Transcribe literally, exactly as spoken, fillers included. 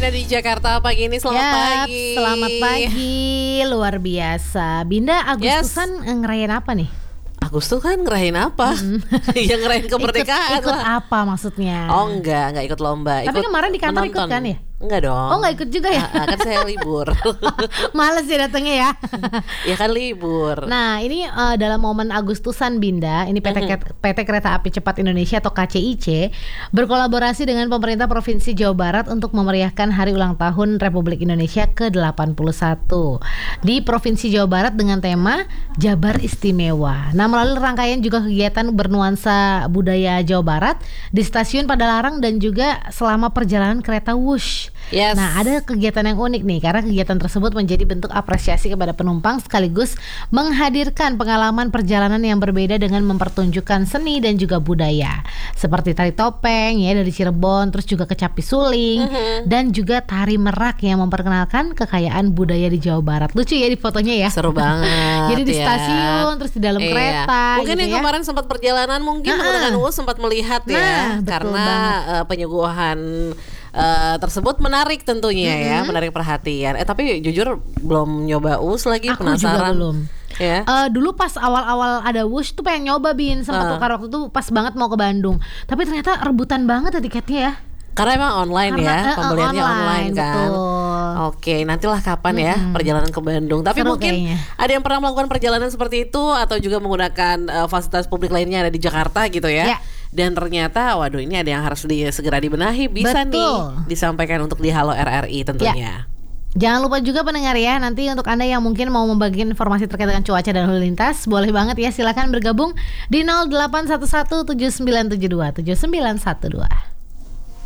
ada di Jakarta pagi ini. Selamat Yap, pagi. Selamat pagi, luar biasa. Binda, Agustusan yes. ngerayain apa nih? Agustus kan ngerayain apa? Mm. Ya ngerayain kemerdekaan. Ikut, ikut lah. apa maksudnya? Oh enggak, enggak ikut lomba. Tapi ikut kemarin di kantor menonton. ikut kan ya? Enggak dong. Oh enggak ikut juga ya? Nah, kan saya libur. Males ya datangnya ya. Ya kan libur. Nah ini uh, dalam momen Agustusan Binda, ini P T, mm-hmm. P T Kereta Api Cepat Indonesia atau K C I C berkolaborasi dengan pemerintah Provinsi Jawa Barat untuk memeriahkan hari ulang tahun Republik Indonesia ke delapan puluh satu di Provinsi Jawa Barat dengan tema Jabar Istimewa. Nah melalui rangkaian juga kegiatan bernuansa budaya Jawa Barat di Stasiun Padalarang dan juga selama perjalanan kereta Wush. Yes. Nah ada kegiatan yang unik nih karena kegiatan tersebut menjadi bentuk apresiasi kepada penumpang sekaligus menghadirkan pengalaman perjalanan yang berbeda dengan mempertunjukkan seni dan juga budaya seperti tari topeng ya dari Cirebon, terus juga kecapi suling, uh-huh. dan juga tari merak yang memperkenalkan kekayaan budaya di Jawa Barat. Lucu ya di fotonya ya. Seru banget. Jadi di ya. stasiun terus di dalam iya. kereta. Mungkin gitu yang ya. kemarin sempat perjalanan mungkin uh-huh. menggunakan U sempat melihat nah, ya karena uh, penyuguhan Uh, tersebut menarik tentunya mm-hmm. ya, menarik perhatian. Eh tapi jujur belum nyoba U S lagi. Aku penasaran. juga belum. Ya. Uh, dulu pas awal-awal ada Wush tuh pengen nyoba Bin, sempat uh. tukar waktu itu pas banget mau ke Bandung. Tapi ternyata rebutan banget ya tiketnya ya. Karena emang online Karena, ya, uh, pembeliannya online, online kan. Betul. Oke, nantilah kapan ya hmm. perjalanan ke Bandung. Tapi Seru mungkin kayaknya. ada yang pernah melakukan perjalanan seperti itu atau juga menggunakan uh, fasilitas publik lainnya ada di Jakarta gitu ya. Ya. Dan ternyata waduh ini ada yang harus di, segera dibenahi. Bisa Betul. nih disampaikan untuk di Halo R R I tentunya. Ya. Jangan lupa juga pendengar ya, nanti untuk Anda yang mungkin mau membagikan informasi terkait dengan cuaca dan lalu lintas, boleh banget ya, silakan bergabung di nol delapan satu satu tujuh sembilan tujuh dua tujuh sembilan satu dua.